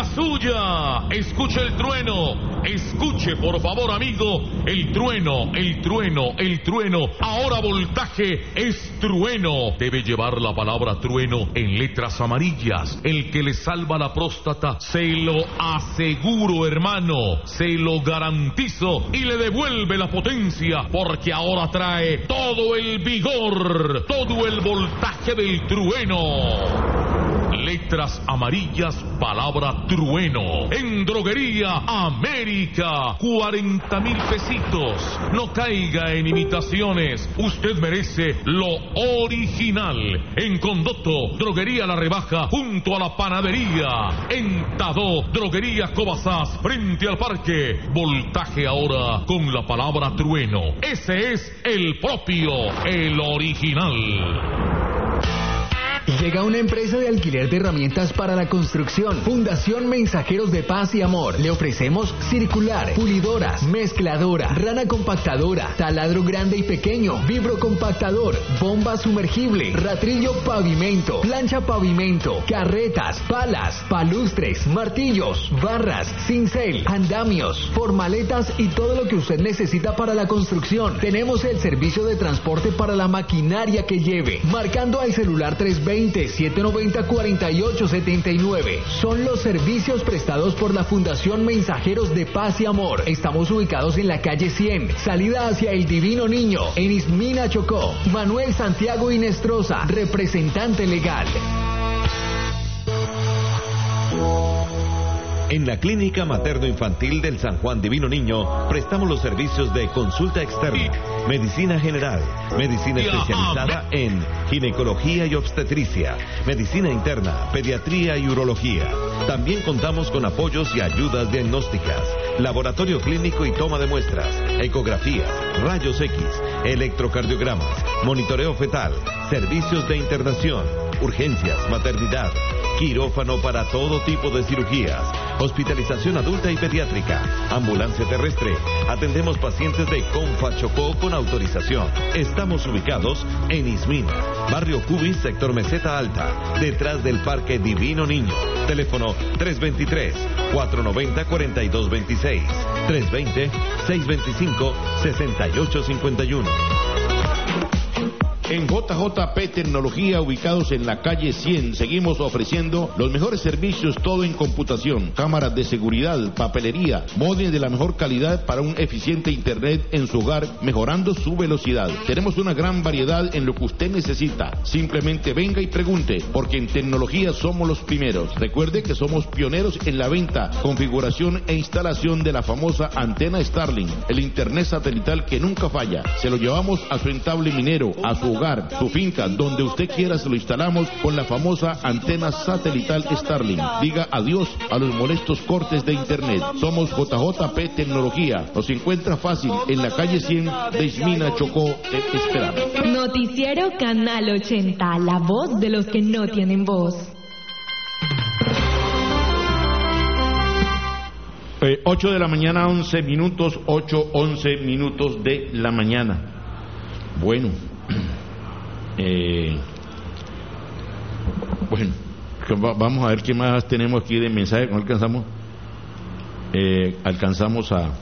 la suya. Escuche el trueno. Escuche, por favor, amigo. El trueno, el trueno, el trueno. Ahora voltaje es trueno. Debe llevar la palabra trueno en letras amarillas. El que le salva la próstata, se lo aseguro, hermano. Se lo garantizo y le devuelve la potencia, porque ahora trae todo el vigor, todo el voltaje del trueno. Letras amarillas, palabra trueno. En Droguería América, 40,000 pesitos. No caiga en imitaciones. Usted merece lo original. En Condoto, Droguería La Rebaja, junto a la panadería. En Tadó, Droguería Cobasás, frente al parque. Voltaje ahora con la palabra trueno. Ese es el propio, el original. Llega una empresa de alquiler de herramientas para la construcción. Fundación Mensajeros de Paz y Amor. Le ofrecemos circular, pulidoras, mezcladora, rana compactadora, taladro grande y pequeño, vibrocompactador, bomba sumergible, ratrillo pavimento, plancha pavimento, carretas, palas, palustres, martillos, barras, cincel, andamios, formaletas y todo lo que usted necesita para la construcción. Tenemos el servicio de transporte para la maquinaria que lleve. Marcando al celular 320-790-4879. Son los servicios prestados por la Fundación Mensajeros de Paz y Amor. Estamos ubicados en la calle 100, salida hacia el Divino Niño, en Ismina, Chocó. Manuel Santiago Inestrosa, representante legal. En la Clínica Materno-Infantil del San Juan Divino Niño prestamos los servicios de consulta externa, medicina general, medicina especializada en ginecología y obstetricia, medicina interna, pediatría y urología. También contamos con apoyos y ayudas diagnósticas, laboratorio clínico y toma de muestras, ecografías, rayos X, electrocardiogramas, monitoreo fetal, servicios de internación, urgencias, maternidad, quirófano para todo tipo de cirugías, hospitalización adulta y pediátrica, ambulancia terrestre. Atendemos pacientes de Confa Chocó con autorización. Estamos ubicados en Ismina, barrio Cubis, sector Meseta Alta, detrás del Parque Divino Niño. Teléfono 323-490-4226, 320-625-6851. En JJP Tecnología, ubicados en la calle 100, seguimos ofreciendo los mejores servicios, todo en computación, cámaras de seguridad, papelería, módems de la mejor calidad para un eficiente internet en su hogar, mejorando su velocidad. Tenemos una gran variedad en lo que usted necesita. Simplemente venga y pregunte, porque en tecnología somos los primeros. Recuerde que somos pioneros en la venta, configuración e instalación de la famosa antena Starlink, el internet satelital que nunca falla. Se lo llevamos a su rentable minero, a su hogar, su finca, donde usted quiera, se lo instalamos con la famosa antena satelital Starlink. Diga adiós a los molestos cortes de internet. Somos JJP Tecnología. Nos encuentra fácil en la calle 100 de Ismina, Chocó. Te esperamos. Noticiero Canal 80, la voz de los que no tienen voz. 8 de la mañana, 11 minutos, 11 minutos de la mañana. Bueno, vamos a ver qué más tenemos aquí de mensaje. ¿No alcanzamos? Alcanzamos a...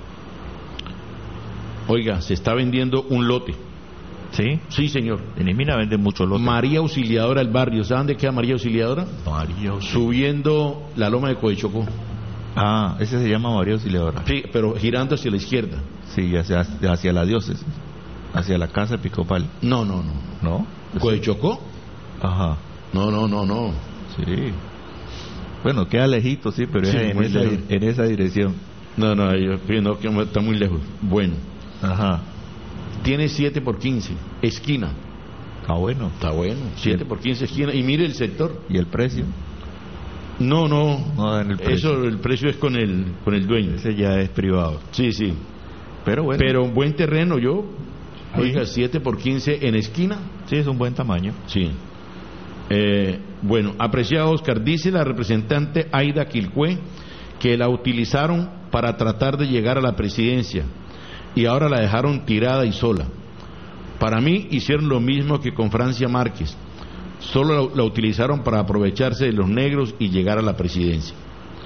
Oiga, se está vendiendo un lote. ¿Sí? Sí, señor. En Ismina venden muchos lotes. María Auxiliadora del barrio. ¿Saben dónde queda María Auxiliadora? Subiendo la loma de Coechocó. Ah, ese se llama María Auxiliadora. Sí, pero girando hacia la izquierda. Sí, hacia la diócesis. Hacia la casa episcopal. No. ¿No? ¿Coechocó? Ajá. No. Sí. Bueno, queda lejito, sí, pero sí, es en esa dirección. No, que está muy lejos. Bueno. Ajá. Tiene 7x15, esquina. Está bueno. 7x15 esquina. Y mire el sector. ¿Y el precio? No, en el precio. Eso, el precio es con el dueño. Ese ya es privado. Sí. Pero bueno. Pero un buen terreno, oiga, 7x15 en esquina. Sí, es un buen tamaño. Sí. Bueno, apreciado Oscar, dice la representante Aida Quilcué que la utilizaron para tratar de llegar a la presidencia y ahora la dejaron tirada y sola. Para mí hicieron lo mismo que con Francia Márquez. Solo la utilizaron para aprovecharse de los negros y llegar a la presidencia.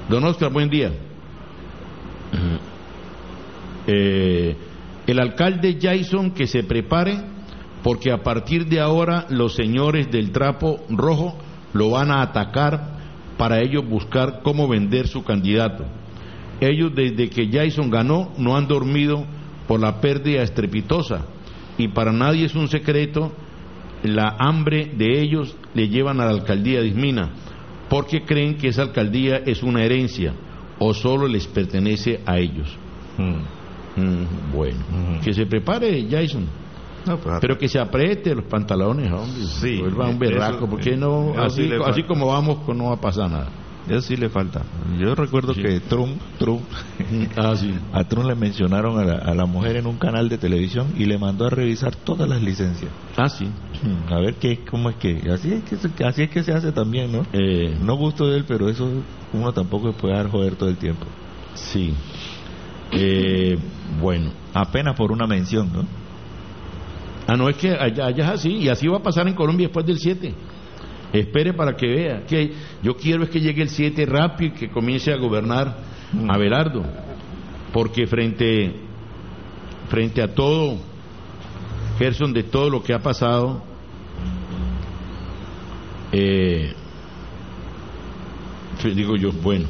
Don Oscar, buen día. El alcalde Jason que se prepare, porque a partir de ahora los señores del trapo rojo lo van a atacar para ellos buscar cómo vender su candidato. Ellos desde que Jason ganó no han dormido por la pérdida estrepitosa, y para nadie es un secreto la hambre de ellos le llevan a la alcaldía de Ismina, porque creen que esa alcaldía es una herencia o solo les pertenece a ellos. Bueno, que se prepare Jason, pero que se apriete los pantalones, hombre. Sí, vuelva un berraco, porque no, así como vamos, pues no va a pasar nada. Eso sí le falta. Yo recuerdo que Trump sí. A Trump le mencionaron a la mujer en un canal de televisión y le mandó a revisar todas las licencias. Sí. A ver cómo es que así es que se hace también, ¿no? No gusto de él, pero eso uno tampoco puede dejar joder todo el tiempo. Sí. Bueno, apenas por una mención, ¿no? No, es que allá es así, y así va a pasar en Colombia después del 7. Espere para que vea, que yo quiero es que llegue el 7 rápido y que comience a gobernar Abelardo, porque frente a todo, Gerson, de todo lo que ha pasado, digo yo, bueno,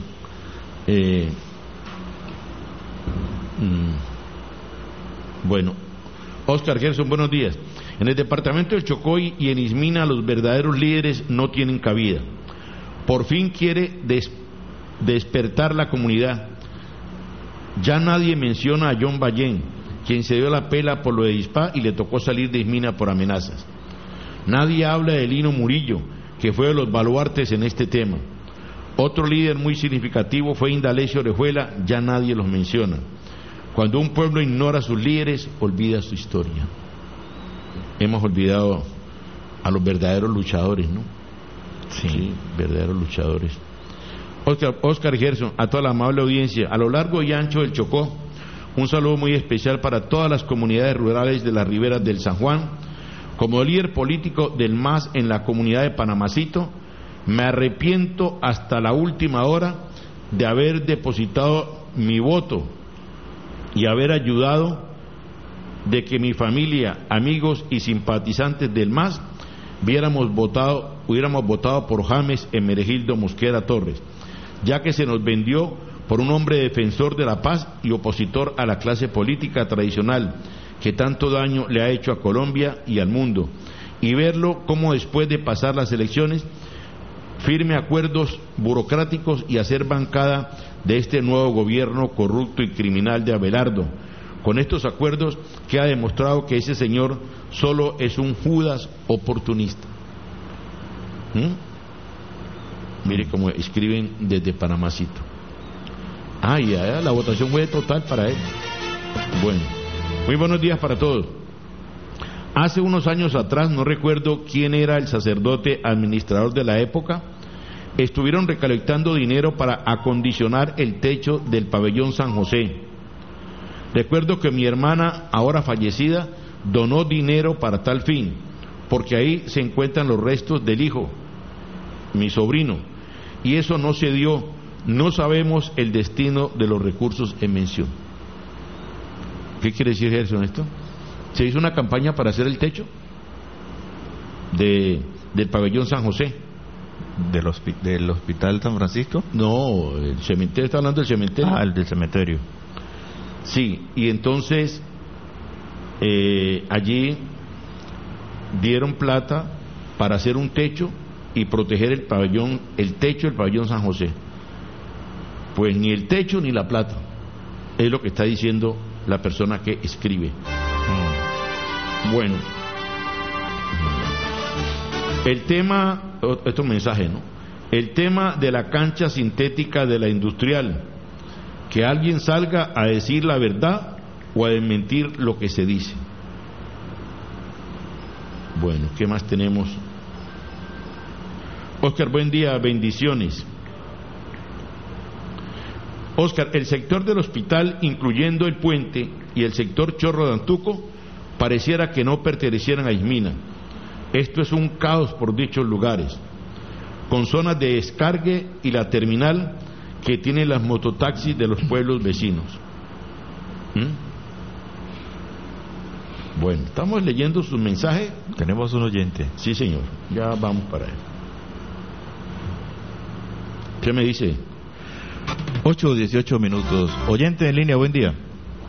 bueno, Oscar Gerson, buenos días. En el departamento del Chocó y en Ismina los verdaderos líderes no tienen cabida. Por fin quiere despertar la comunidad. Ya nadie menciona a John Ballén, quien se dio la pela por lo de Dispá y le tocó salir de Ismina por amenazas. Nadie habla de Lino Murillo, que fue de los baluartes en este tema. Otro líder muy significativo fue Indalecio Orejuela, ya nadie los menciona. Cuando un pueblo ignora a sus líderes, olvida su historia. Hemos olvidado a los verdaderos luchadores, ¿no? Sí, verdaderos luchadores. Oscar Gerson, a toda la amable audiencia, a lo largo y ancho del Chocó, un saludo muy especial para todas las comunidades rurales de las riberas del San Juan. Como líder político del MAS en la comunidad de Panamacito, me arrepiento hasta la última hora de haber depositado mi voto y haber ayudado de que mi familia, amigos y simpatizantes del MAS hubiéramos votado por James Hermenegildo Mosquera Torres, ya que se nos vendió por un hombre defensor de la paz y opositor a la clase política tradicional que tanto daño le ha hecho a Colombia y al mundo, y verlo como después de pasar las elecciones firme acuerdos burocráticos y hacer bancada de este nuevo gobierno corrupto y criminal de Abelardo. Con estos acuerdos queda demostrado que ese señor solo es un Judas oportunista. Mire cómo escriben desde Panamacito. Ya la votación fue total para él. Bueno, muy buenos días para todos. Hace unos años atrás, no recuerdo quién era el sacerdote administrador de la época, estuvieron recolectando dinero para acondicionar el techo del pabellón San José. Recuerdo que mi hermana, ahora fallecida, donó dinero para tal fin, porque ahí se encuentran los restos del hijo, mi sobrino, y eso no se dio. No sabemos el destino de los recursos en mención. ¿Qué quiere decir Gerson esto? Se hizo una campaña para hacer el techo del pabellón San José. ¿Del hospital San Francisco? No, el cementerio, está hablando del cementerio. El del cementerio. Sí, y entonces allí dieron plata para hacer un techo y proteger el techo del pabellón San José. Pues ni el techo ni la plata, es lo que está diciendo la persona que escribe. Bueno, el tema, esto es un mensaje, ¿no? El tema de la cancha sintética de la industrial, que alguien salga a decir la verdad o a desmentir lo que se dice. Bueno, ¿qué más tenemos? Oscar, buen día, bendiciones. Oscar, el sector del hospital, incluyendo el puente y el sector Chorro de Antuco, pareciera que no pertenecieran a Ismina. Esto es un caos por dichos lugares, con zonas de descargue y la terminal que tienen las mototaxis de los pueblos vecinos. Bueno, estamos leyendo sus mensajes. Tenemos un oyente. Sí, señor, ya vamos para él. ¿Qué me dice? 8:18. Oyente en línea, buen día.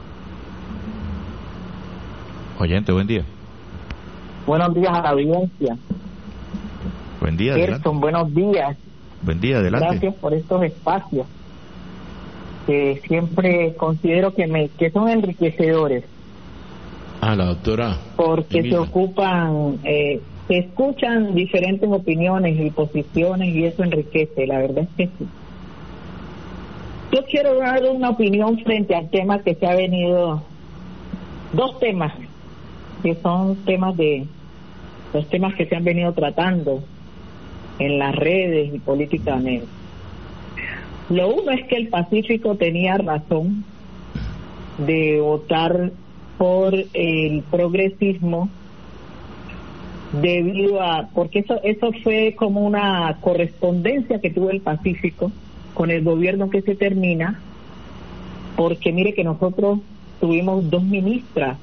Oyente, buen día. Buenos días a la audiencia. Buen día, adelante. Gerson, buenos días. Buen día, adelante. Gracias por estos espacios que siempre considero que son enriquecedores. Ah, la doctora. Porque Emilio. se ocupan, se escuchan diferentes opiniones y posiciones y eso enriquece, la verdad es que sí. Yo quiero dar una opinión frente al tema que se ha venido, dos temas que son los temas que se han venido tratando en las redes y políticamente. Lo uno es que el Pacífico tenía razón de votar por el progresismo porque eso fue como una correspondencia que tuvo el Pacífico con el gobierno que se termina, porque mire que nosotros tuvimos 2 ministras,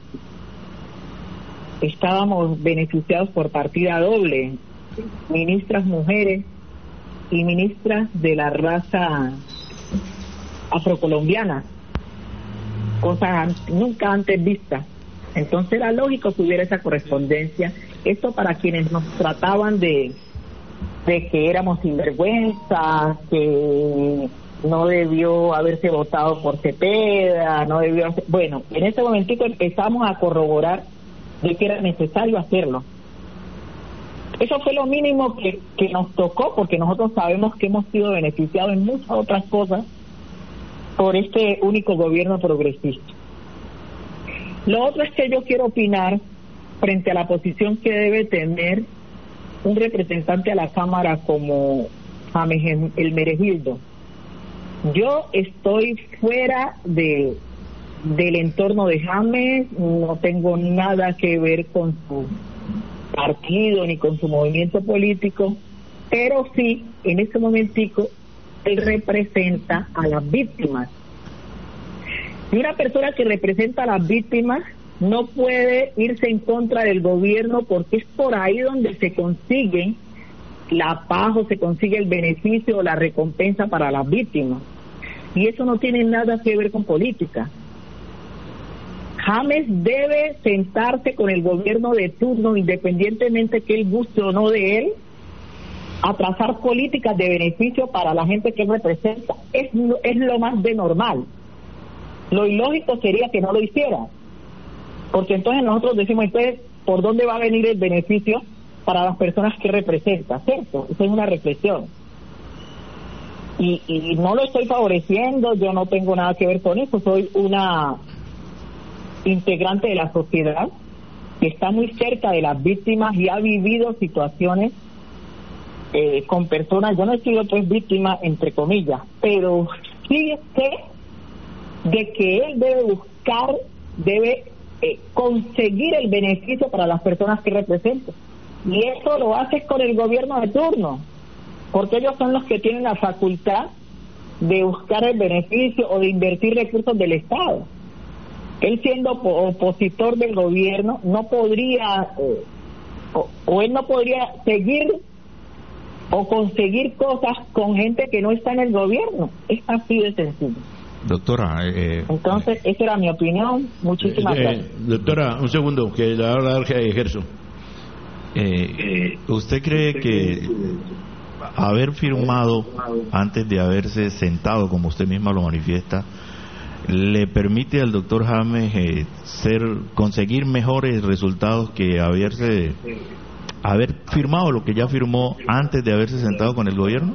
estábamos beneficiados por partida doble, ministras mujeres y ministras de la afrocolombiana, cosas nunca antes vistas. Entonces era lógico que hubiera esa correspondencia. Esto para quienes nos trataban de que éramos sinvergüenzas, que no debió haberse votado por Cepeda, bueno, en ese momentito empezamos a corroborar de que era necesario hacerlo. Eso fue lo mínimo que nos tocó, porque nosotros sabemos que hemos sido beneficiados en muchas otras cosas por este único gobierno progresista. Lo otro es que yo quiero opinar frente a la posición que debe tener un representante a la Cámara como James Hermenegildo. Yo estoy fuera del entorno de James, no tengo nada que ver con su partido ni con su movimiento político, pero sí, en ese momentico, él representa a las víctimas. Y una persona que representa a las víctimas no puede irse en contra del gobierno, porque es por ahí donde se consigue la paz o se consigue el beneficio o la recompensa para las víctimas. Y eso no tiene nada que ver con política. James debe sentarse con el gobierno de turno, independientemente que él guste o no de él, a trazar políticas de beneficio para la gente que él representa. Es lo más de normal. Lo ilógico sería que no lo hiciera, porque entonces nosotros decimos, entonces, ¿por dónde va a venir el beneficio para las personas que representa? ¿Cierto? Esa es una reflexión. Y no lo estoy favoreciendo, yo no tengo nada que ver con eso, soy una integrante de la sociedad que está muy cerca de las víctimas y ha vivido situaciones con personas. Yo no he sido pues víctima entre comillas, pero sí sé de que él debe conseguir el beneficio para las personas que representa, y eso lo hace con el gobierno de turno, porque ellos son los que tienen la facultad de buscar el beneficio o de invertir recursos del Estado. Él, siendo opositor del gobierno, no podría él no podría seguir o conseguir cosas con gente que no está en el gobierno. Es así de sencillo. Doctora, entonces esa era mi opinión. Muchísimas gracias. Doctora, un segundo, que la hora de Gerson. ¿Usted cree que haber firmado antes de haberse sentado, como usted misma lo manifiesta, le permite al doctor James conseguir mejores resultados que haber firmado lo que ya firmó antes de haberse sentado con el gobierno?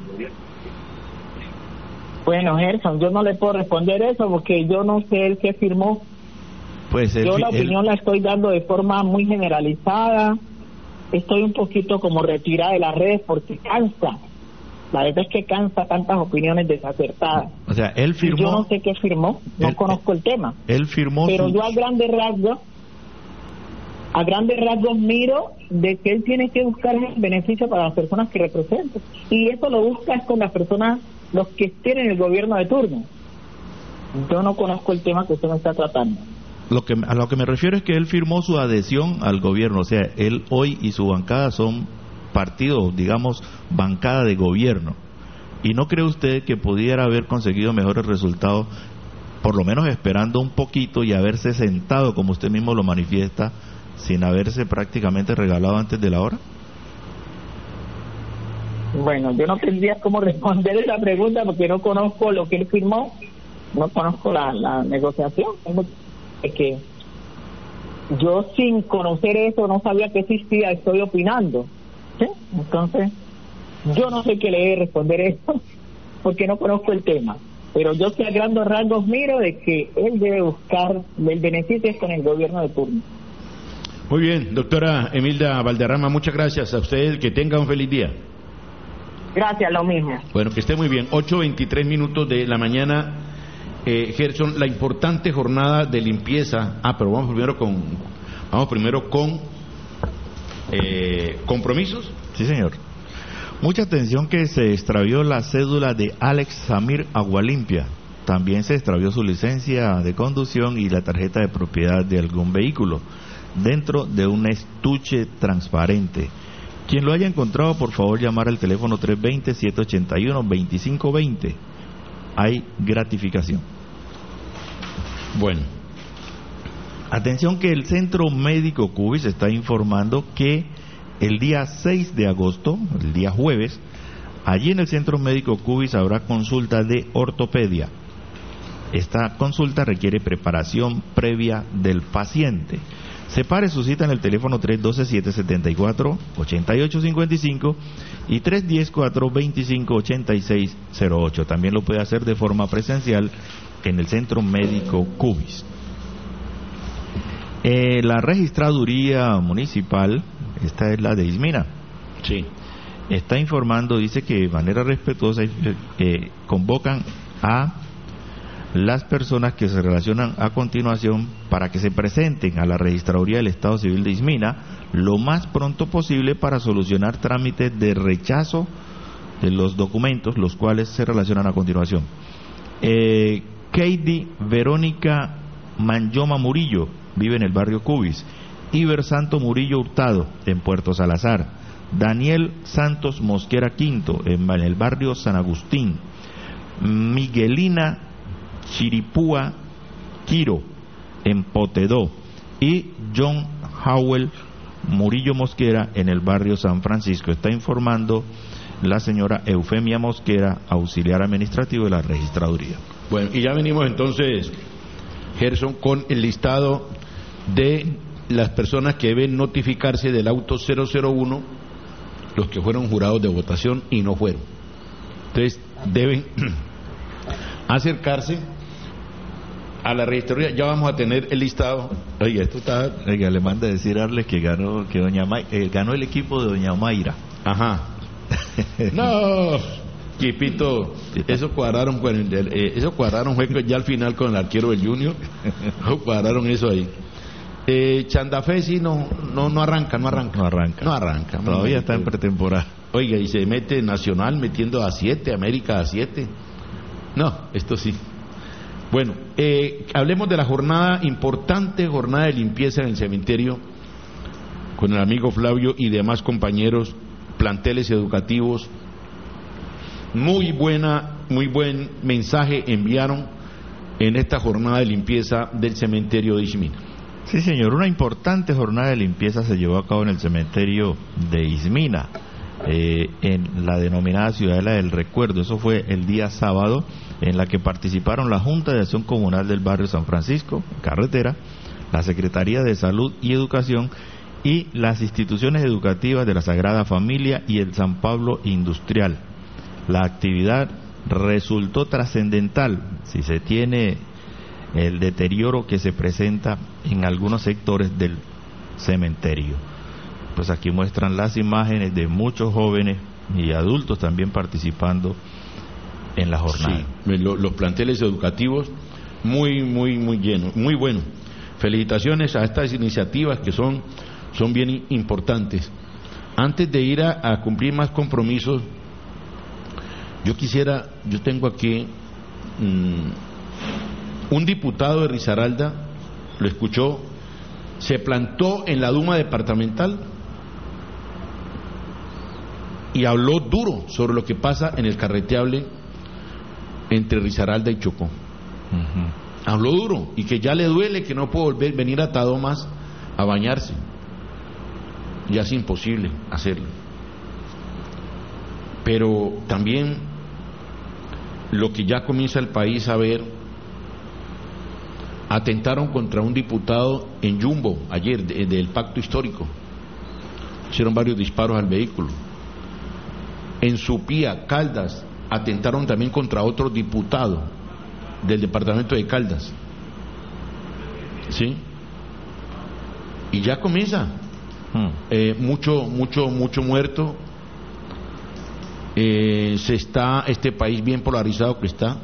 Bueno, Gerson, yo no le puedo responder eso porque yo no sé el que firmó. Pues yo la opinión la estoy dando de forma muy generalizada. Estoy un poquito como retirada de las redes porque cansa. La verdad es que cansa tantas opiniones desacertadas. O sea, él firmó. Yo no sé qué firmó, no conozco el tema. Él firmó. Pero yo a grandes rasgos miro de que él tiene que buscar el beneficio para las personas que representa. Y eso lo busca es con las personas los que estén en el gobierno de turno. Yo no conozco el tema que usted me está tratando. A lo que me refiero es que él firmó su adhesión al gobierno, o sea, él hoy y su bancada son partidos, digamos, bancada de gobierno. ¿Y no cree usted que pudiera haber conseguido mejores resultados, por lo menos esperando un poquito y haberse sentado, como usted mismo lo manifiesta, sin haberse prácticamente regalado antes de la hora? Bueno, yo no tendría cómo responder esa pregunta porque no conozco lo que él firmó, no conozco la negociación. Es que yo sin conocer eso no sabía que existía, estoy opinando, ¿sí? Entonces yo no sé qué le debe responder eso porque no conozco el tema, pero yo que a grandes rasgos miro de que él debe buscar el beneficio con el gobierno de turno. Muy bien, doctora Emilda Valderrama, muchas gracias a usted, que tenga un feliz día. Gracias, lo mismo. Bueno, que esté muy bien. 8:23 de la mañana. Gerson, la importante jornada de limpieza. Pero vamos primero con compromisos. Sí, señor. Mucha atención que se extravió la cédula de Alex Samir Agualimpia. También se extravió su licencia de conducción y la tarjeta de propiedad de algún vehículo dentro de un estuche transparente. Quien lo haya encontrado, por favor, llamar al teléfono 320-781-2520. Hay gratificación. Bueno. Atención que el Centro Médico Cubis está informando que el día 6 de agosto, el día jueves, allí en el Centro Médico Cubis habrá consulta de ortopedia. Esta consulta requiere preparación previa del paciente. Separe su cita en el teléfono 312-774-8855 y 310-425-8608. También lo puede hacer de forma presencial en el Centro Médico Cubis. La registraduría municipal, esta es la de Ismina, sí, está informando, dice que de manera respetuosa convocan a las personas que se relacionan a continuación para que se presenten a la Registraduría del Estado Civil de Ismina lo más pronto posible para solucionar trámites de rechazo de los documentos, los cuales se relacionan a continuación. Katie Verónica Manyoma Murillo vive en el barrio Cubis. Iber Santo Murillo Hurtado en Puerto Salazar. Daniel Santos Mosquera Quinto en el barrio San Agustín. Miguelina Chiripúa Quiro en Potedó y John Howell Murillo Mosquera en el barrio San Francisco. Está informando la señora Eufemia Mosquera, auxiliar administrativo de la registraduría. Bueno, y ya venimos entonces, Gerson, con el listado de las personas que deben notificarse del auto 001, los que fueron jurados de votación y no fueron. Entonces deben acercarse a la registraduría. Ya vamos a tener el listado. Oiga, esto está... Oiga, le manda a decir a Arles que ganó el equipo de doña Mayra. Ajá. No, Quipito, eso cuadraron fue ya al final con el arquero del Junior. Cuadraron eso ahí. Chandafe sí no arranca. Todavía está en pretemporada. Oiga, y se mete Nacional metiendo a 7, América a 7. No, esto sí. Bueno, hablemos de la importante jornada de limpieza en el cementerio, con el amigo Flavio y demás compañeros, planteles educativos. Muy buen mensaje enviaron en esta jornada de limpieza del cementerio de Ismina. Sí, señor, una importante jornada de limpieza se llevó a cabo en el cementerio de Ismina, en la denominada Ciudadela del Recuerdo. Eso fue el día sábado, en la que participaron la Junta de Acción Comunal del barrio San Francisco, Carretera, la Secretaría de Salud y Educación y las instituciones educativas de la Sagrada Familia y el San Pablo Industrial. La actividad resultó trascendental si se tiene el deterioro que se presenta en algunos sectores del cementerio. Pues aquí muestran las imágenes de muchos jóvenes y adultos también participando en la jornada. Sí, los planteles educativos muy llenos, muy bueno. Felicitaciones a estas iniciativas que son bien importantes. Antes de ir a cumplir más compromisos, Yo tengo aquí un diputado de Risaralda, lo escuchó, se plantó en la Duma departamental y habló duro sobre lo que pasa en el carreteable entre Risaralda y Chocó. Habló duro y que ya le duele, que no puede venir a Tadomas a bañarse. Ya es imposible hacerlo. Pero también lo que ya comienza el país a ver, atentaron contra un diputado en Yumbo ayer del Pacto Histórico. Hicieron varios disparos al vehículo. En Supía, Caldas, atentaron también contra otro diputado del departamento de Caldas. ¿Sí? Y ya comienza. Mucho muerto. Este país bien polarizado que está.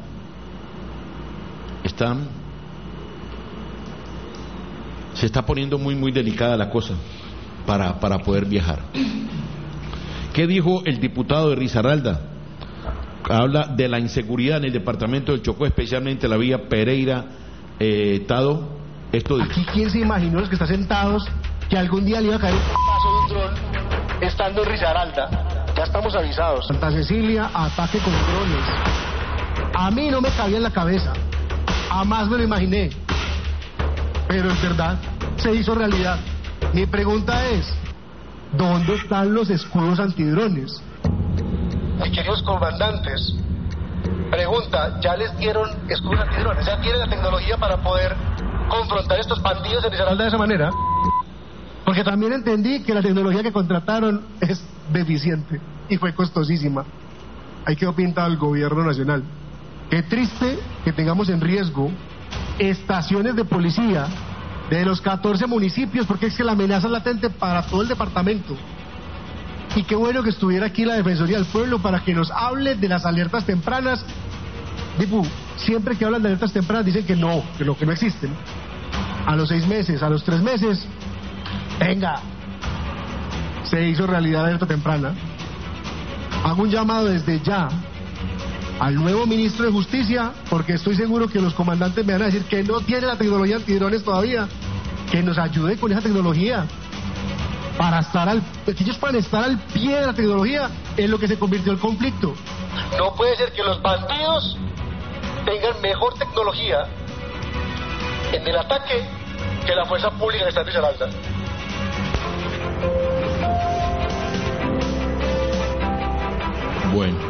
Se está poniendo muy delicada la cosa para poder viajar. ¿Qué dijo el diputado de Risaralda? Habla de la inseguridad en el departamento del Chocó, especialmente la vía Pereira Tado. Esto dijo. Aquí, ¿quién se imaginó, los que están sentados, que algún día le iba a caer un paso de un dron estando en Risaralda? Ya estamos avisados. Santa Cecilia, ataque con drones. A mí no me cabía en la cabeza, jamás me lo imaginé, pero en verdad se hizo realidad. Mi pregunta es, ¿dónde están los escudos antidrones? Mis queridos comandantes, pregunta, ¿ya les dieron escudos antidrones? ¿Ya tienen la tecnología para poder confrontar estos bandidos en Risaralda de esa manera? Porque también entendí que la tecnología que contrataron es deficiente y fue costosísima. Ahí quedó pintado el gobierno nacional. Qué triste que tengamos en riesgo estaciones de policía de los 14 municipios, porque es que la amenaza es latente para todo el departamento. Y qué bueno que estuviera aquí la Defensoría del Pueblo para que nos hable de las alertas tempranas. Dipu, siempre que hablan de alertas tempranas dicen que no existen. A los 6 meses, a los 3 meses, venga, se hizo realidad la alerta temprana. Hago un llamado desde ya al nuevo ministro de Justicia, porque estoy seguro que los comandantes me van a decir que no tiene la tecnología antidrones todavía, que nos ayude con esa tecnología para que ellos puedan estar al pie de la tecnología en lo que se convirtió el conflicto. No puede ser que los bandidos tengan mejor tecnología en el ataque que la fuerza pública que está en Risaralda. Bueno,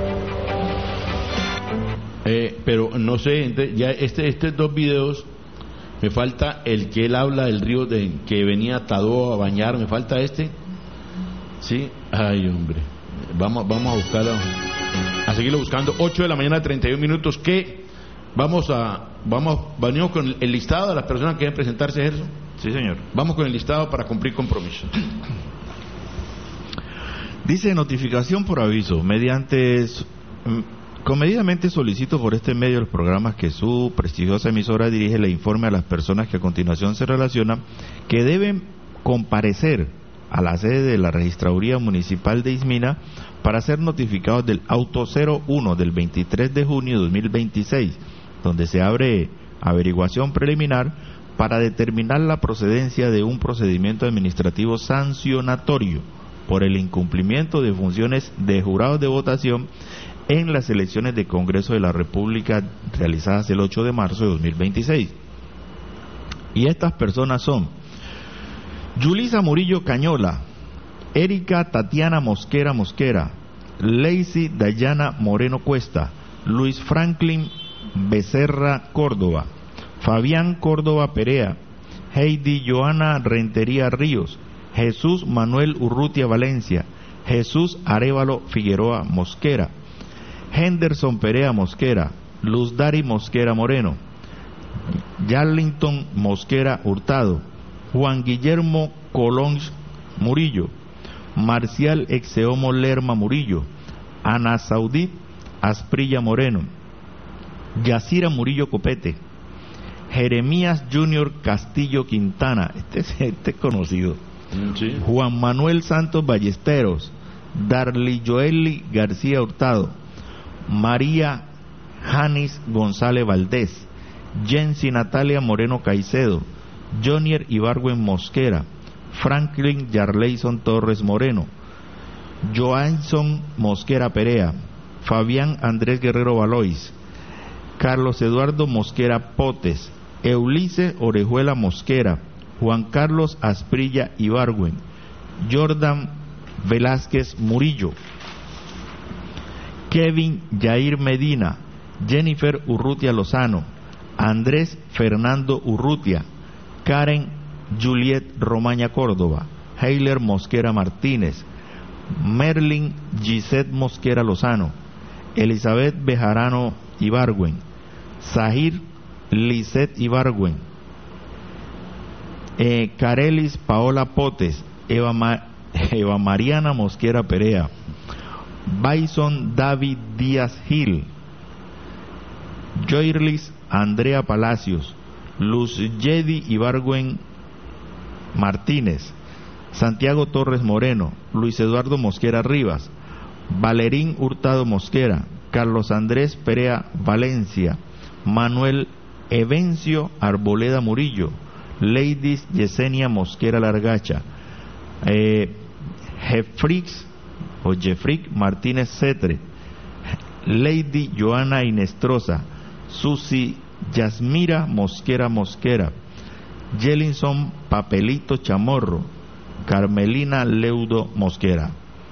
pero no sé, ya estos 2 videos, me falta el que él habla del río que venía atado a bañar, me falta ¿sí? Ay, hombre, vamos a buscarlo, a seguirlo buscando. 8 de la mañana, 31 minutos, que venimos con el listado de las personas que deben presentarse, Gerson. Sí, señor. Vamos con el listado para cumplir compromiso. Dice: notificación por aviso. Comedidamente solicito por este medio los programas que su prestigiosa emisora dirige, le informe a las personas que a continuación se relacionan que deben comparecer a la sede de la Registraduría Municipal de Ismina para ser notificados del auto 01 del 23 de junio de 2026, donde se abre averiguación preliminar para determinar la procedencia de un procedimiento administrativo sancionatorio por el incumplimiento de funciones de jurados de votación en las elecciones de Congreso de la República realizadas el 8 de marzo de 2026. Y estas personas son Yulisa Murillo Cañola, Erika Tatiana Mosquera, Lacey Dayana Moreno Cuesta, Luis Franklin Becerra Córdoba, Fabián Córdoba Perea, Heidi Joana Rentería Ríos, Jesús Manuel Urrutia Valencia, Jesús Arévalo Figueroa Mosquera, Henderson Perea Mosquera, Luz Dari Mosquera Moreno, Yarlington Mosquera Hurtado, Juan Guillermo Colón Murillo, Marcial Exeomo Lerma Murillo, Ana Saudit Asprilla Moreno, Yacira Murillo Copete, Jeremías Junior Castillo Quintana, este es conocido, sí. Juan Manuel Santos Ballesteros, Darly Joely García Hurtado, María Janis González Valdés, Jensi Natalia Moreno Caicedo, Jonier Ibargüen Mosquera, Franklin Yarleison Torres Moreno, Joanson Mosquera Perea, Fabián Andrés Guerrero Valois, Carlos Eduardo Mosquera Potes, Eulice Orejuela Mosquera, Juan Carlos Asprilla Ibargüen, Jordan Velázquez Murillo, Kevin Yair Medina, Jennifer Urrutia Lozano, Andrés Fernando Urrutia, Karen Juliet Romaña Córdoba, Heiler Mosquera Martínez, Merlin Gisette Mosquera Lozano, Elizabeth Bejarano Ibargüen, Zahir Lisette Ibargüen, Carelis Paola Potes, Eva Mariana Mosquera Perea, Bison David Díaz Gil, Joirlis Andrea Palacios, Luz Yedi Ibargüen Martínez, Santiago Torres Moreno, Luis Eduardo Mosquera Rivas, Valerín Hurtado Mosquera, Carlos Andrés Perea Valencia, Manuel Evencio Arboleda Murillo, Ladies Yesenia Mosquera Largacha, Jeffrick Martínez Cetre, Lady Joana Inestrosa, Susi Yasmira Mosquera Mosquera, Jelinson Papelito Chamorro, Carmelina Leudo Mosquera.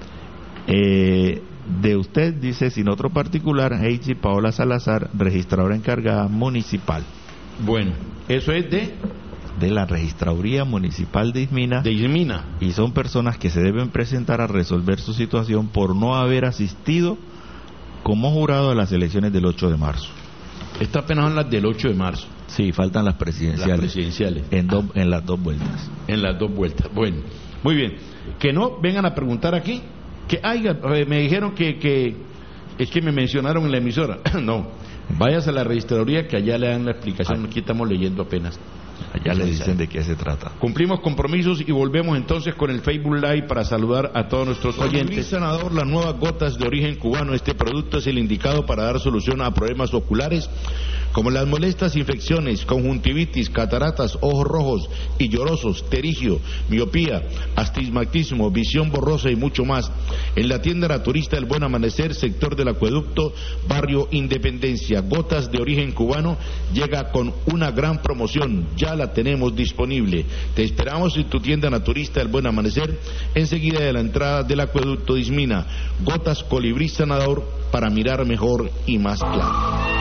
De usted, dice, sin otro particular, Heidi Paola Salazar, registradora encargada municipal. Bueno, eso es de la Registraduría Municipal de Ismina. De Ismina. Y son personas que se deben presentar a resolver su situación por no haber asistido como jurado a las elecciones del 8 de marzo. Estas apenas son las del 8 de marzo. Sí, faltan las presidenciales. Las presidenciales. En las dos vueltas. En las dos vueltas. Bueno, muy bien. Que no vengan a preguntar aquí. Que me dijeron que es que me mencionaron en la emisora. No, vayas a la registraduría que allá le dan la explicación. Aquí estamos leyendo apenas. Allá le dicen de qué se trata. Cumplimos compromisos y volvemos entonces con el Facebook Live para saludar a todos nuestros oyentes. Sanador, las nuevas gotas de origen cubano. Este producto es el indicado para dar solución a problemas oculares como las molestas infecciones, conjuntivitis, cataratas, ojos rojos y llorosos, terigio, miopía, astigmatismo, visión borrosa y mucho más. En la tienda naturista El Buen Amanecer, sector del Acueducto, barrio Independencia. Gotas de origen cubano llega con una gran promoción. Ya la tenemos disponible. Te esperamos en tu tienda naturista El Buen Amanecer, enseguida de la entrada del Acueducto de Ismina. Gotas Colibrí Sanador para mirar mejor y más claro.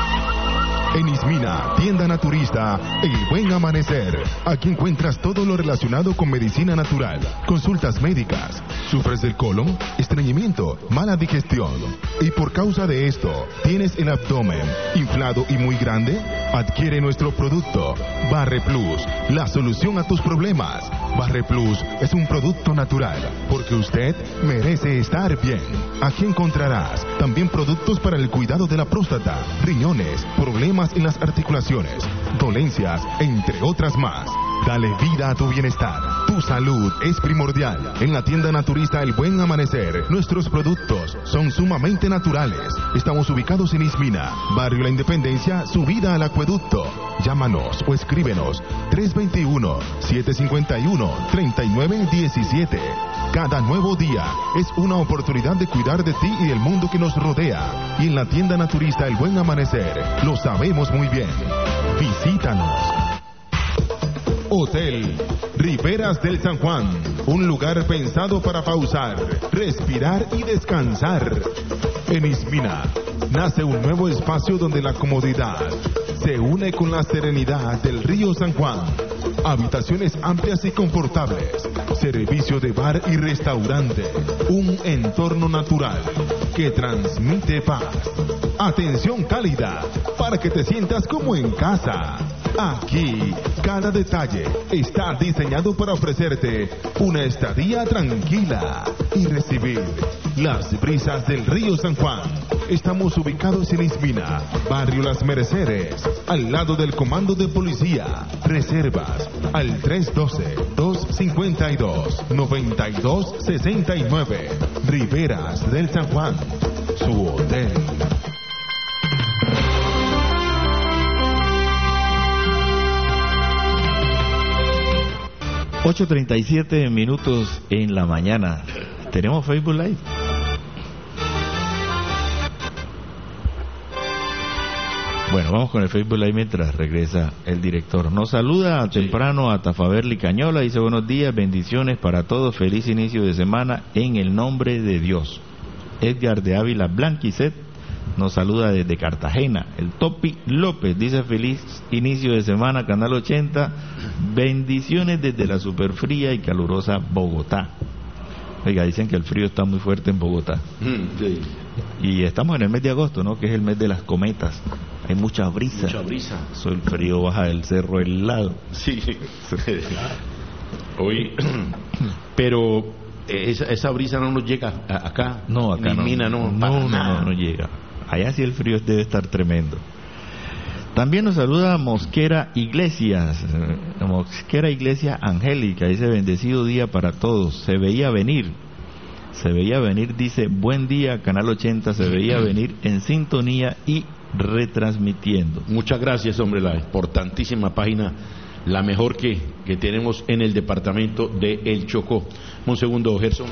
En Ismina, tienda naturista El Buen Amanecer. Aquí encuentras todo lo relacionado con medicina natural, consultas médicas. ¿Sufres del colon, estreñimiento, mala digestión? Y por causa de esto, ¿tienes el abdomen inflado y muy grande? Adquiere nuestro producto, Barre Plus, la solución a tus problemas. Barre Plus es un producto natural, porque usted merece estar bien. Aquí encontrarás también productos para el cuidado de la próstata, riñones, problemas en las articulaciones, dolencias, entre otras más. Dale vida a tu bienestar. Tu salud es primordial. En la tienda naturista El Buen Amanecer, nuestros productos son sumamente naturales. Estamos ubicados en Ismina, barrio La Independencia, subida al Acueducto. Llámanos o escríbenos 321-751-3917. Cada nuevo día es una oportunidad de cuidar de ti y del mundo que nos rodea. Y en la tienda naturista El Buen Amanecer, lo sabemos muy bien. Visítanos. Hotel Riberas del San Juan, un lugar pensado para pausar, respirar y descansar. En Ismina nace un nuevo espacio donde la comodidad se une con la serenidad del río San Juan. Habitaciones amplias y confortables, servicio de bar y restaurante, un entorno natural que transmite paz. Atención cálida para que te sientas como en casa. Aquí, cada detalle está diseñado para ofrecerte una estadía tranquila y recibir las brisas del río San Juan. Estamos ubicados en Ismina, barrio Las Mercedes, al lado del comando de policía. Reservas al 312-252-9269. Riberas del San Juan, su hotel. 8:37 minutos en la mañana. Tenemos Facebook Live. Bueno, vamos con el Facebook Live mientras regresa el director. Nos saluda temprano a Tafaberli Cañola, dice buenos días, bendiciones para todos, feliz inicio de semana en el nombre de Dios. Edgar de Ávila Blanquicet nos saluda desde Cartagena. El Topi López dice feliz inicio de semana, Canal 80, bendiciones desde la superfría y calurosa Bogotá. Oiga, dicen que el frío está muy fuerte en Bogotá. Sí. Y estamos en el mes de agosto, ¿no? Que es el mes de las cometas. Hay mucha brisa. Mucha brisa. Eso, el frío baja del cerro helado. Sí. Hoy, pero esa brisa no nos llega acá. No, acá en no. Mina no llega. Allá sí el frío debe estar tremendo. También nos saluda Mosquera Iglesias Angélica, dice bendecido día para todos, se veía venir, dice buen día Canal 80, se veía venir en sintonía y retransmitiendo. Muchas gracias, hombre, la importantísima página, la mejor que tenemos en el departamento de El Chocó. Un segundo, Gerson.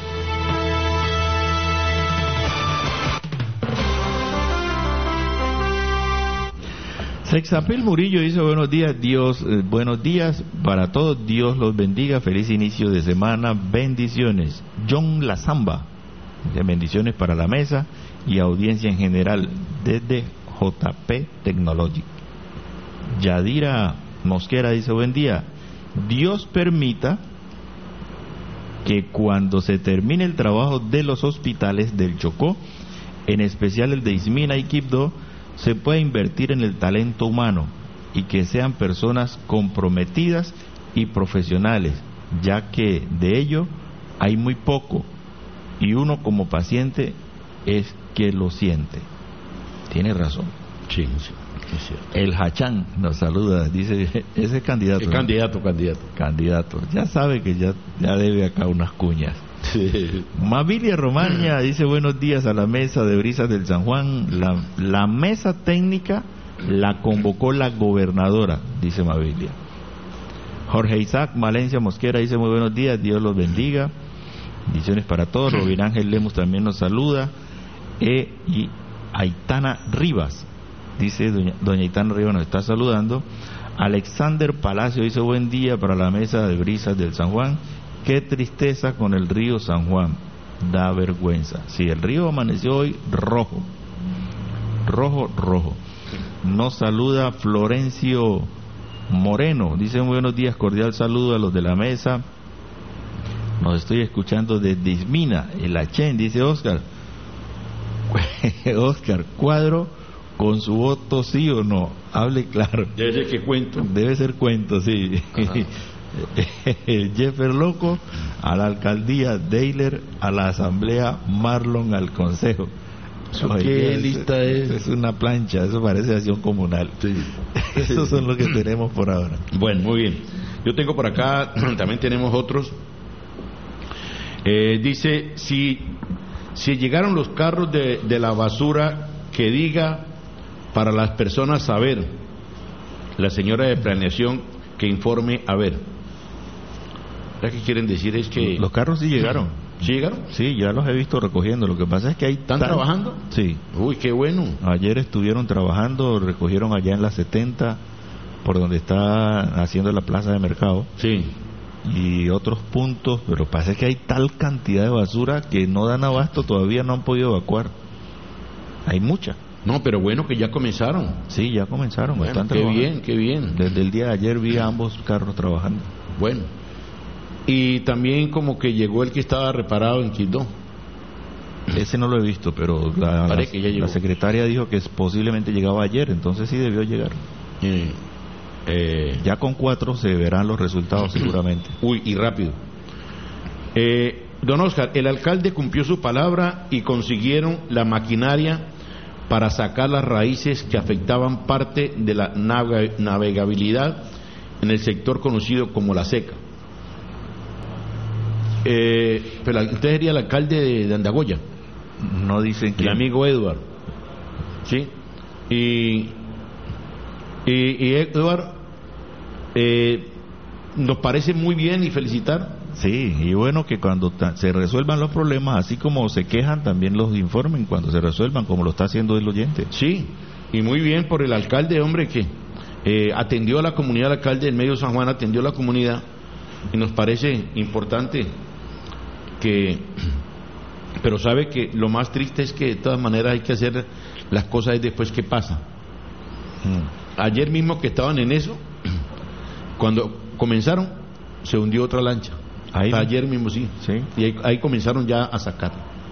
Sexapil Murillo dice buenos días, buenos días para todos, Dios los bendiga, feliz inicio de semana, bendiciones. John La Zamba, bendiciones para la mesa y audiencia en general desde JP Technology. Yadira Mosquera dice buen día, Dios permita que cuando se termine el trabajo de los hospitales del Chocó, en especial el de Ismina y Quibdó, se puede invertir en el talento humano y que sean personas comprometidas y profesionales, ya que de ello hay muy poco y uno como paciente es que lo siente. Tiene razón. Sí, es cierto. El Hachán nos saluda, dice, ese candidato. Candidato. Ya sabe que ya debe acá unas cuñas. Sí. Mavilia Romaña dice buenos días a la mesa de Brisas del San Juan. La mesa técnica la convocó la gobernadora, dice Mavilia. Jorge Isaac Valencia Mosquera dice muy buenos días, Dios los bendiga, bendiciones para todos. Robin Ángel Lemus también nos saluda. Y Aitana Rivas dice, doña Aitana Rivas nos está saludando. Alexander Palacio dice buen día para la mesa de Brisas del San Juan. Qué tristeza con el río San Juan, da vergüenza. Sí, el río amaneció hoy rojo. Nos saluda Florencio Moreno, dice buenos días, cordial saludo a los de la mesa. Nos estoy escuchando desde Ismina, el Achén, dice Oscar. Oscar, Cuadro con su voto sí o no, hable claro. Debe ser cuento, sí. Jeffer Loco a la alcaldía, Deiler a la asamblea, Marlon al consejo. ¿Qué lista es? Es una plancha, eso parece acción comunal. Sí. Esos son los que tenemos por ahora. Bueno, muy bien. Yo tengo por acá, también tenemos otros. Dice, si llegaron los carros de la basura, que diga para las personas saber, la señora de planeación que informe a ver. ¿Lo que quieren decir es que los carros sí llegaron? ¿Sí llegaron? Sí, ya los he visto recogiendo. Lo que pasa es que hay ¿Están trabajando? Sí. Uy, qué bueno. Ayer estuvieron trabajando, recogieron allá en la 70, por donde está haciendo la plaza de mercado. Sí. Y otros puntos, pero lo que pasa es que hay tal cantidad de basura que no dan abasto, todavía no han podido evacuar. Hay mucha. No, pero bueno que ya comenzaron. Sí, ya comenzaron. Bueno, están trabajando. Qué bien. Desde el día de ayer vi a ambos carros trabajando. Bueno. Y también como que llegó el que estaba reparado en Quibdó. Ese no lo he visto, pero la secretaria dijo que posiblemente llegaba ayer, entonces sí debió llegar. Ya con 4 se verán los resultados seguramente. Uy, y rápido. Don Oscar, el alcalde cumplió su palabra y consiguieron la maquinaria para sacar las raíces que afectaban parte de la navegabilidad en el sector conocido como La Seca. Pero usted sería el alcalde de Andagoya. No dicen que el amigo Edward, sí. Y Edward nos parece muy bien y felicitar. Sí, y bueno que cuando se resuelvan los problemas, así como se quejan, también los informen cuando se resuelvan, como lo está haciendo el oyente. Sí, y muy bien por el alcalde, hombre, que atendió a la comunidad, el alcalde del medio San Juan atendió a la comunidad, y nos parece importante que... Pero sabe que lo más triste es que de todas maneras hay que hacer las cosas después que pasa. Ayer mismo que estaban en eso, cuando comenzaron, se hundió otra lancha. Ayer mismo sí. Y ahí comenzaron ya a sacar.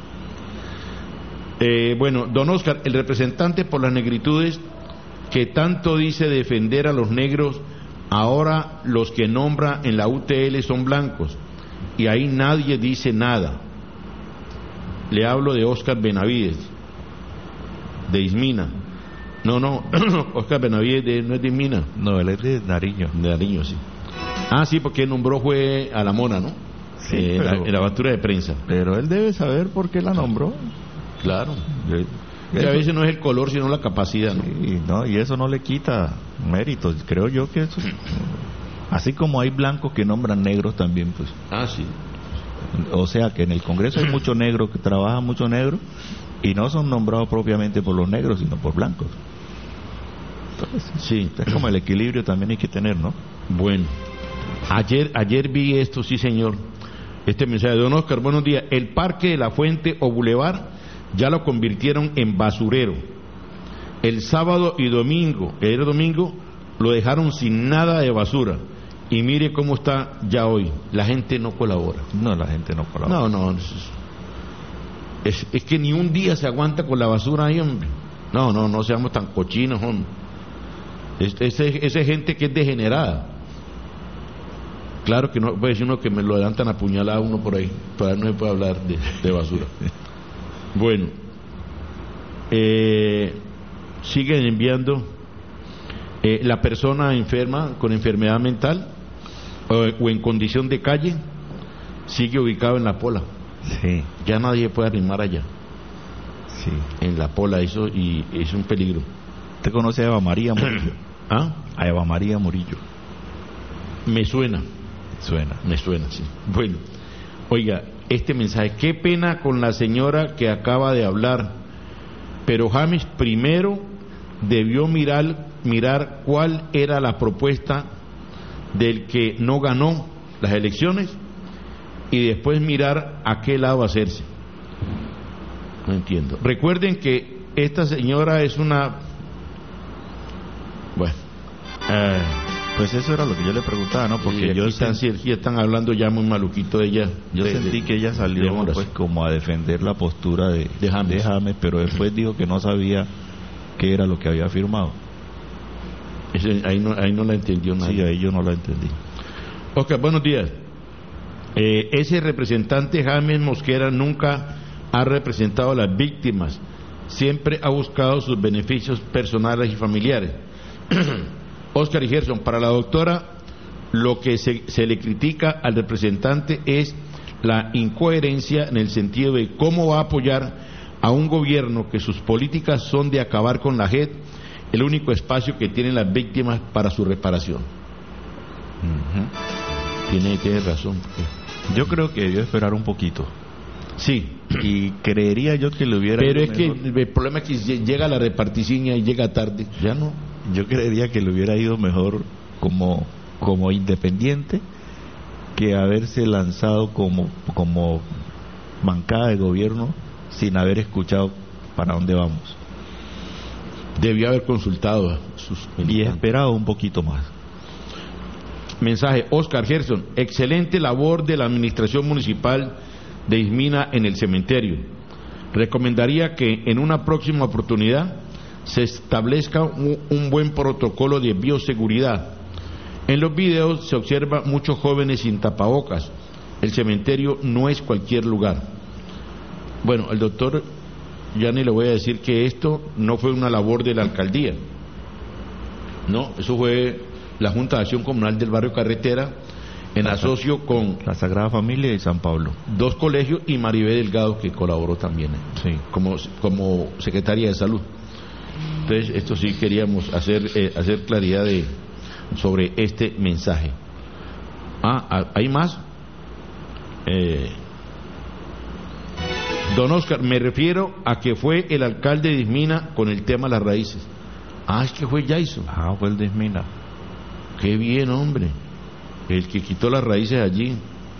Bueno, don Oscar, el representante por las negritudes que tanto dice defender a los negros, ahora los que nombra en la UTL son blancos y ahí nadie dice nada. Le hablo de Oscar Benavides, de Ismina. No, Oscar Benavides no es de Ismina. No, él es de Nariño. De Nariño, sí. Ah, sí, porque nombró fue a la Mona, ¿no? Sí, en la bastura de prensa. Pero él debe saber por qué la nombró. Claro. Y a veces no es el color, sino la capacidad, ¿no? Sí, no, y eso no le quita méritos. Creo yo que eso... Así como hay blancos que nombran negros también, pues. Ah, sí. O sea que en el Congreso hay mucho negro, que trabaja mucho negro, y no son nombrados propiamente por los negros, sino por blancos. Entonces, sí, es como el equilibrio también hay que tener, ¿no? Bueno, ayer vi esto, sí señor, este mensaje de don Oscar, buenos días. El Parque de la Fuente o Boulevard ya lo convirtieron en basurero. El sábado y domingo, el domingo, lo dejaron sin nada de basura. Y mire cómo está ya hoy. La gente no colabora. No, la gente no colabora. No. Es que ni un día se aguanta con la basura ahí, hombre. No seamos tan cochinos, hombre. Esa gente que es degenerada. Claro que no puede decir uno que me lo dan tan apuñalado uno por ahí. Todavía no se puede hablar de basura. Bueno. Siguen enviando la persona enferma con enfermedad mental o en condición de calle sigue ubicado en la Pola. Sí. Ya nadie puede arrimar allá. Sí. En la Pola, eso y es un peligro. ¿Usted conoce a Eva María Murillo? ¿Ah? A Eva María Murillo. Me suena, sí. Bueno, oiga, este mensaje, qué pena con la señora que acaba de hablar, pero James primero debió mirar cuál era la propuesta del que no ganó las elecciones y después mirar a qué lado hacerse. No entiendo. Recuerden que esta señora es una... Bueno, pues eso era lo que yo le preguntaba, ¿no? Porque yo están hablando ya muy maluquito de ella. Yo sentí que ella salió pues como a defender la postura de James, pero después dijo que no sabía qué era lo que había firmado. Ahí no la entendió nadie. Sí, ahí yo no la entendí. Oscar, buenos días. Ese representante James Mosquera nunca ha representado a las víctimas, siempre ha buscado sus beneficios personales y familiares. Oscar y Gerson, para la doctora, lo que se le critica al representante es la incoherencia en el sentido de cómo va a apoyar a un gobierno que sus políticas son de acabar con la JEP, el único espacio que tienen las víctimas para su reparación. Tiene razón. Yo creo que debió esperar un poquito. Sí. Y creería yo que le hubiera... Pero es mejor. Que el problema es que llega la repartición y llega tarde. Ya no. Yo creería que le hubiera ido mejor como independiente que haberse lanzado como bancada de gobierno sin haber escuchado para dónde vamos. Debió haber consultado a sus y esperado un poquito más. Mensaje, Oscar Gerson, excelente labor de la administración municipal de Ismina en el cementerio. Recomendaría que en una próxima oportunidad se establezca un buen protocolo de bioseguridad. En los videos se observa muchos jóvenes sin tapabocas. El cementerio no es cualquier lugar. Bueno, el doctor, ya ni le voy a decir que esto no fue una labor de la alcaldía. No, eso fue la Junta de Acción Comunal del Barrio Carretera en asocio con la Sagrada Familia y San Pablo, 2 colegios, y Maribel Delgado, que colaboró también como secretaria de salud. Entonces, esto sí queríamos hacer claridad sobre este mensaje. ¿Hay más? Don Oscar, me refiero a que fue el alcalde de Ismina con el tema de las raíces. Es que fue Jason. Fue el de Ismina. Qué bien, hombre. El que quitó las raíces allí.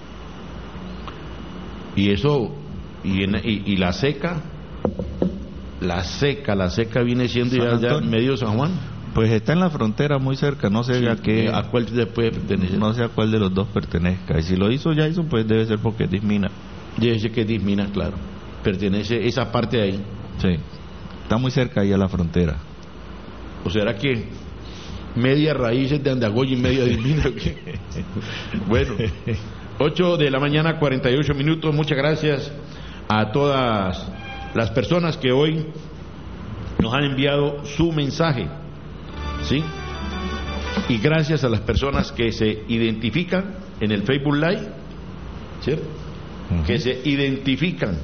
Y eso, y la seca viene siendo ya medio San Juan. Pues está en la frontera muy cerca, no sé a cuál puede pertenecer. No sé a cuál de los dos pertenezca. Y si lo hizo Jason, pues debe ser porque es de Ismina. Debe ser que es de Ismina, claro. Pertenece esa parte de ahí. Sí, está muy cerca ahí a la frontera. ¿O será que media raíz es de Andagoya y media de Ismina? Bueno, 8 de la mañana, 48 minutos. Muchas gracias a todas las personas que hoy nos han enviado su mensaje, ¿sí? Y gracias a las personas que se identifican en el Facebook Live, ¿cierto? Que se identifican.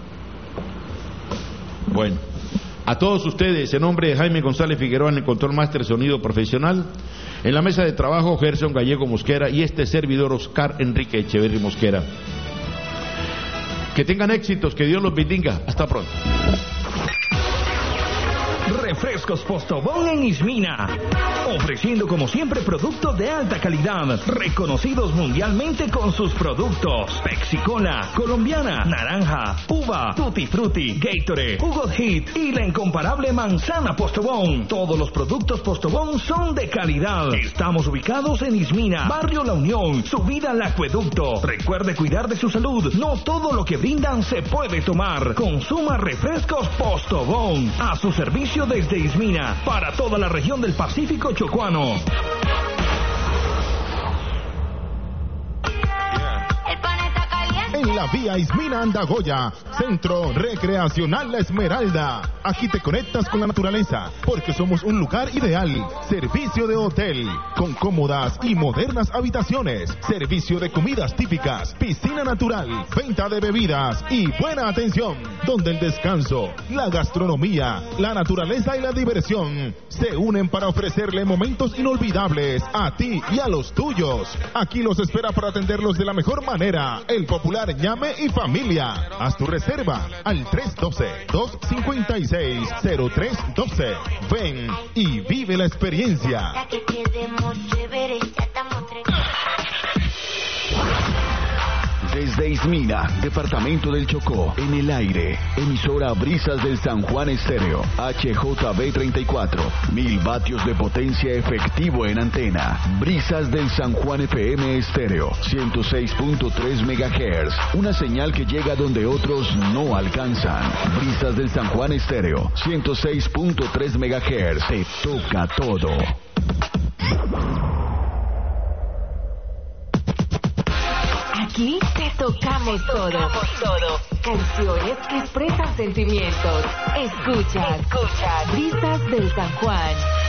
Bueno, a todos ustedes, en nombre de Jaime González Figueroa en el Control Máster Sonido Profesional, en la mesa de trabajo Gerson Gallego Mosquera y este servidor Oscar Enrique Echeverry Mosquera. Que tengan éxitos, que Dios los bendiga. Hasta pronto. Refrescos Postobón en Ismina, ofreciendo como siempre productos de alta calidad, reconocidos mundialmente con sus productos: Pepsi Cola, colombiana, naranja, uva, Tutti Frutti, Gatorade, Jugo Hit y la incomparable manzana Postobón. Todos los productos Postobón son de calidad. Estamos ubicados en Ismina, Barrio La Unión, subida al acueducto. Recuerde cuidar de su salud, no todo lo que brindan se puede tomar. Consuma refrescos Postobón, a su servicio desde Ismina, para toda la región del Pacífico Chocuano. En la vía Ismina Andagoya, Centro Recreacional La Esmeralda. Aquí te conectas con la naturaleza, porque somos un lugar ideal. Servicio de hotel, con cómodas y modernas habitaciones. Servicio de comidas típicas, piscina natural, venta de bebidas y buena atención. Donde el descanso, la gastronomía, la naturaleza y la diversión se unen para ofrecerle momentos inolvidables a ti y a los tuyos. Aquí los espera para atenderlos de la mejor manera el popular Ñame y Familia. Haz tu reserva al 312-256-0312. Ven y vive la experiencia. Desde Ismina, departamento del Chocó, en el aire, emisora Brisas del San Juan Estéreo, HJB 34, 1000 vatios de potencia efectivo en antena. Brisas del San Juan FM Estéreo, 106.3 MHz, una señal que llega donde otros no alcanzan. Brisas del San Juan Estéreo, 106.3 MHz, te toca todo. Aquí te tocamos todo. Canciones que expresan sentimientos. Escuchas Brisas del San Juan.